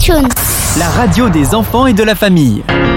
Chouchoun. La radio des enfants et de la famille.